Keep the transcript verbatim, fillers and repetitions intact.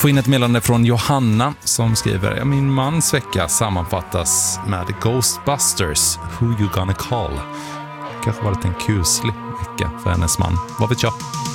får in ett meddelande från Johanna som skriver: min mans vecka sammanfattas med Ghostbusters, Who You Gonna Call. Kanske varit en kuslig vecka för hennes man. Vad vet jag?